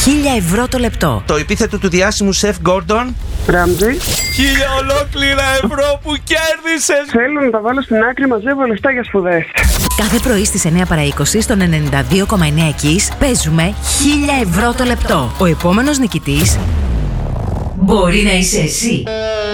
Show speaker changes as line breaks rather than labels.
1.000 ευρώ το λεπτό.
Το επίθετο του διάσημου σεφ Γκόρντον.
Ράμζι.
1.000 ολόκληρα ευρώ που κέρδισες.
Θέλω να τα βάλω στην άκρη, μαζεύω λεφτά για σπουδές.
Κάθε πρωί στις 9 παρά 20 στον 92,9 Kiss παίζουμε 1.000 ευρώ το λεπτό. Ο επόμενος νικητής μπορεί να είσαι εσύ.